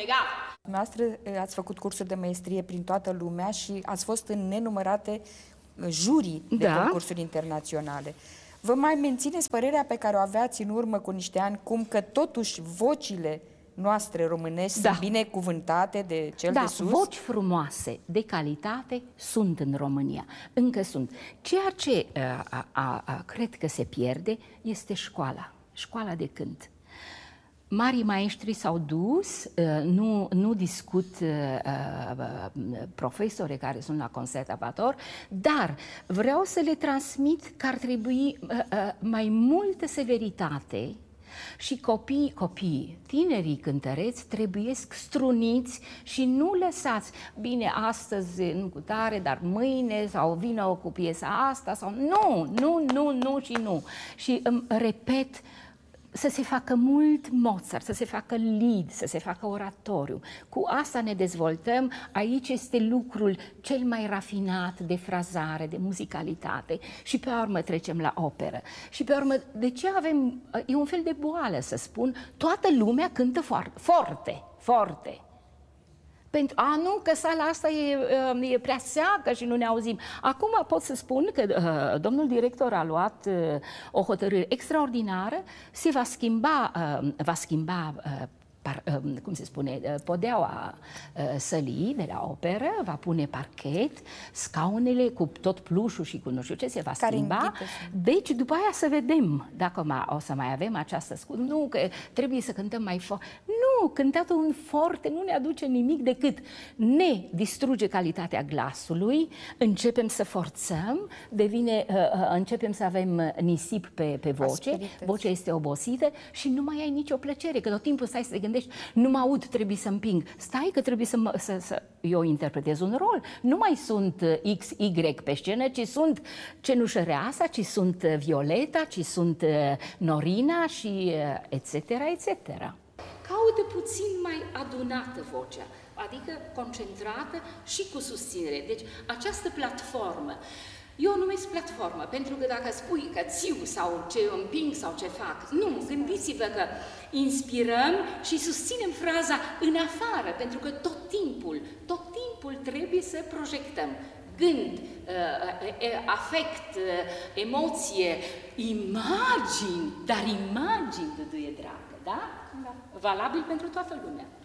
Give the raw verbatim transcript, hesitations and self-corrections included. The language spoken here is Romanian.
negat. Dumneavoastră ați făcut cursuri de maestrie prin toată lumea și ați fost în nenumărate jurii de Da. concursuri internaționale. Vă mai mențineți părerea pe care o aveați în urmă cu niște ani, cum că totuși vocile noastre românești Da. sunt binecuvântate de cel Da, de sus? voci frumoase, de calitate, sunt în România. Încă sunt. Ceea ce a, a, a, cred că se pierde este școala. Școala de cânt. Marii maestri s-au dus, nu, nu discut profesori care sunt la conservator, dar vreau să le transmit că ar trebui mai multă severitate și copiii, copiii, tinerii cântăreți trebuiesc struniți și nu lăsați, bine, astăzi nu cu tare, dar mâine sau vină cu piesa asta sau nu, nu, nu, nu și nu. Și îmi repet, să se facă mult Mozart, să se facă Lied, să se facă oratoriu. Cu asta ne dezvoltăm. Aici este lucrul cel mai rafinat de frazare, de muzicalitate. Și pe urmă trecem la operă. Și pe urmă, de ce avem... E un fel de boală, să spun. Toată lumea cântă foarte, forte, forte. Pentru, a, nu, că sala asta e, e prea seacă și nu ne auzim. Acum pot să spun că uh, domnul director a luat uh, o hotărâre extraordinară, se va schimba, uh, va schimba uh, par, uh, cum se spune, uh, podeaua uh, sălii de la operă, va pune parchet, scaunele cu tot plușul și cu nu știu ce, se va Care schimba. Deci după aia să vedem dacă ma, o să mai avem această scuză. Nu, că trebuie să cântăm mai fort. Nu, cântatul în forte nu ne aduce nimic decât ne distruge calitatea glasului, începem să forțăm, devine, uh, uh, începem să avem nisip pe, pe voce, Asperități. vocea este obosită și nu mai ai nicio plăcere, că tot timpul stai să te gândești, nu mă aud, trebuie să împing. Stai că trebuie să, mă, să, să... Eu interpretez un rol. Nu mai sunt X Y pe scenă, ci sunt Cenușăreasa, ci sunt Violeta, ci sunt Norina și et cetera, et cetera. Caută puțin mai adunată vocea, adică concentrată și cu susținere. Deci această platformă, eu o numesc platformă, pentru că dacă spui că țiu sau ce împing sau ce fac, nu, gândiți-vă că inspirăm și susținem fraza în afară, pentru că tot timpul, tot timpul trebuie să proiectăm gând, afect, emoție, imagini, dar imagini, dăduie dragă, da? Da. Valabil pentru toată lumea.